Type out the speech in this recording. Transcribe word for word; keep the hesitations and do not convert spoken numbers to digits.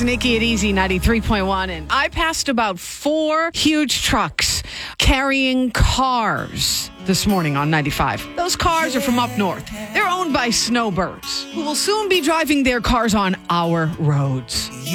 It's Nikki at Easy ninety-three point one, and I passed about four huge trucks carrying cars this morning on ninety-five. Those cars are from up north. They're owned by snowbirds who will soon be driving their cars on our roads.